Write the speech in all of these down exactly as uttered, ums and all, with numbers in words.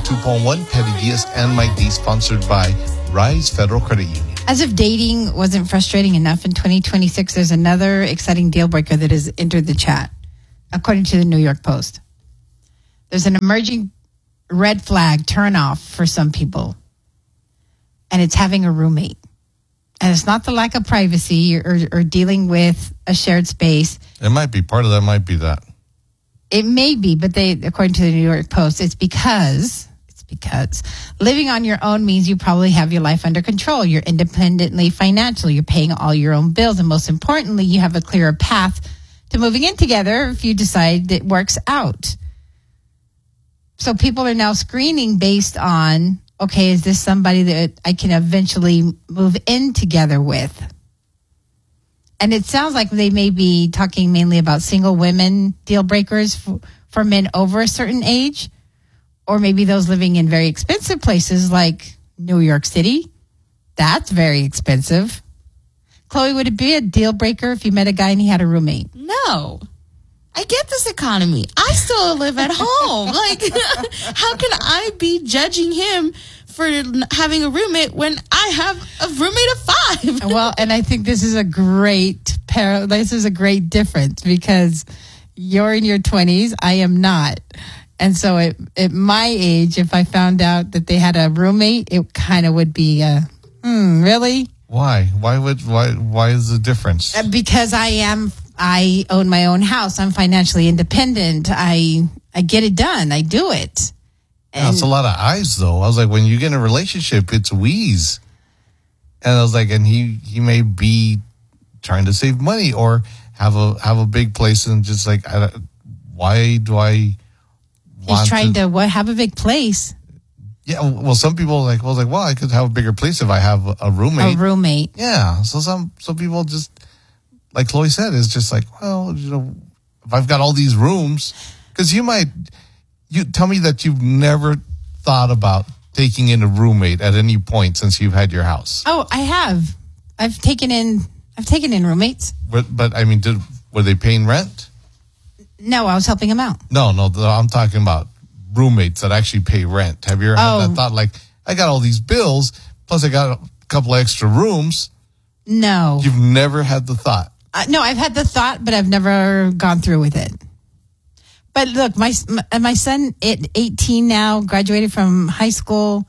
two point one, Petty Diaz and Mike D, sponsored by Rise Federal Credit Union. As if dating wasn't frustrating enough, in twenty twenty-six, there's another exciting deal breaker that has entered the chat, according to the New York Post. There's an emerging red flag turnoff for some people, and it's having a roommate. And it's not the lack of privacy or, or dealing with a shared space. It might be. Part of that might be that. It may be, but they, according to the New York Post, it's because... because living on your own means you probably have your life under control. You're independently financial. You're paying all your own bills. And most importantly, you have a clearer path to moving in together if you decide it works out. So people are now screening based on, okay, is this somebody that I can eventually move in together with? And it sounds like they may be talking mainly about single women deal breakers for, for men over a certain age. Or maybe those living in very expensive places like New York City. That's very expensive. Chloe, would it be a deal breaker if you met a guy and he had a roommate? No. I get this economy. I still live at home. Like, how can I be judging him for having a roommate when I have a roommate of five? Well, and I think this is a great par- this is a great difference because you're in your twenties. I am not. And so at, at my age, if I found out that they had a roommate, it kind of would be, uh, hmm, really? Why? Why would, why, why is the difference? Because I am, I own my own house. I'm financially independent. I, I get it done. I do it. And that's a lot of eyes though. I was like, when you get in a relationship, it's wheeze. And I was like, and he, he may be trying to save money or have a, have a big place and just like, I, why do I, He's trying to, to what, have a big place. Yeah, well, some people like, well, like, well, I could have a bigger place if I have a roommate. A roommate. Yeah. So some some people just, like Chloe said, is just like, well, you know, if I've got all these rooms, because you might, you tell me that you've never thought about taking in a roommate at any point since you've had your house. Oh, I have. I've taken in, I've taken in roommates. But, but I mean, did were they paying rent? No, I was helping him out. No, no, I'm talking about roommates that actually pay rent. Have you ever had Oh. that thought, like, I got all these bills, plus I got a couple extra rooms? No. You've never had the thought? Uh, no, I've had the thought, but I've never gone through with it. But look, my my, my son at eighteen now, graduated from high school.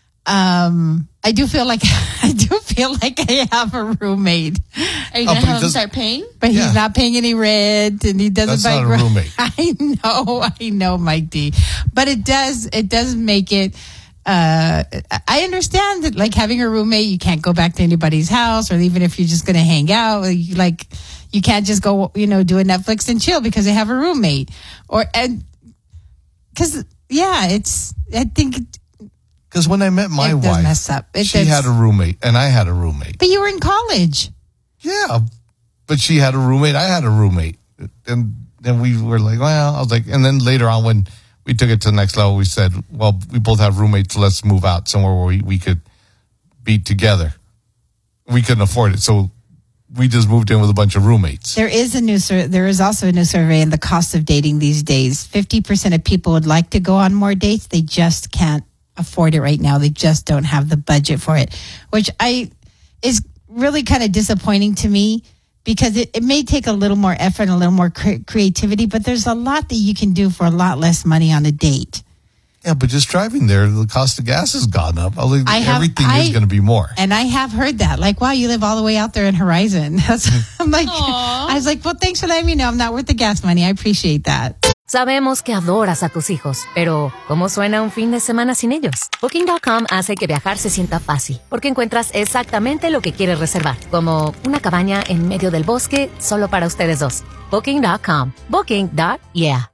Um, I do feel like I do feel like I have a roommate. Are you Oh, going to but have he him does- start paying? But Yeah. he's not paying any rent, and he doesn't That's buy not a gro- roommate. I know, I know, Mike D. But it does, it does make it. Uh, I understand that, like having a roommate, you can't go back to anybody's house, or even if you're just going to hang out, you, like you can't just go, you know, do a Netflix and chill because they have a roommate, or and because yeah, it's I think. Because when I met my It does wife, mess up. It she does. had a roommate, and I had a roommate. But you were in college. Yeah, but she had a roommate, I had a roommate. And then we were like, well, I was like, and then later on when we took it to the next level, we said, well, we both have roommates, let's move out somewhere where we, we could be together. We couldn't afford it, so we just moved in with a bunch of roommates. There is a new sur- there is also a new survey in the cost of dating these days. fifty percent of people would like to go on more dates. They just can't afford it right now. They just don't have the budget for it, which I is really kind of disappointing to me because it, it may take a little more effort and a little more cre- creativity, but there's a lot that you can do for a lot less money on a date. Yeah, but just driving there, the cost of gas has gone up. I was like, I have- everything I- is going to be more. And I have heard that, like, wow, you live all the way out there in Horizon. I'm like, Aw. I was like, well, thanks for letting me know. I'm not worth the gas money. I appreciate that. Sabemos que adoras a tus hijos, pero ¿cómo suena un fin de semana sin ellos? Booking punto com hace que viajar se sienta fácil, porque encuentras exactamente lo que quieres reservar, como una cabaña en medio del bosque solo para ustedes dos. Booking punto com. Booking. Yeah.